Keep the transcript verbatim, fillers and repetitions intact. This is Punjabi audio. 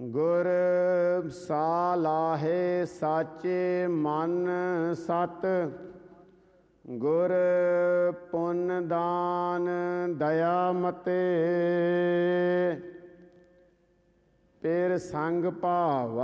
ਗੁਰ ਸਾਲਾਹੇ ਸਾਚੇ ਮਨ ਸਤ, ਗੁਰ ਪੁੰਨ ਦਾਨ ਦਇਆ ਮਤੇ। ਪਿਰ ਸੰਗ ਭਾਵ